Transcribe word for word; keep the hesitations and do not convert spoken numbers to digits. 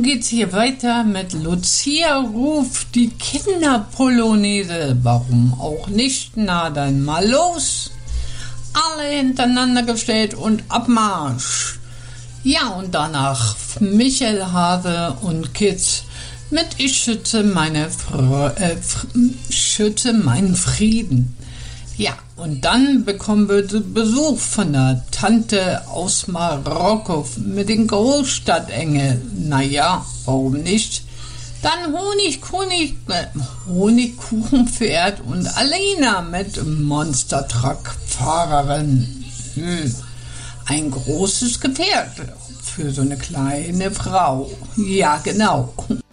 geht's hier weiter mit Lucia ruft die Kinderpolonaise. Warum auch nicht? Na dann mal los. Alle hintereinander gestellt und Abmarsch. Ja, und danach Michael Hase und Kids mit Ich schütze meine Fr- äh, Fr- schütze meinen Frieden. Ja, und dann bekommen wir Besuch von der Tante aus Marokko mit den Großstadtengel. Naja, warum nicht? Dann Honig, Honig, äh, Honigkuchenpferd und Alena mit Monster-Truck-Fahrerin. Hm, ein großes Gefährt für so eine kleine Frau. Ja, genau.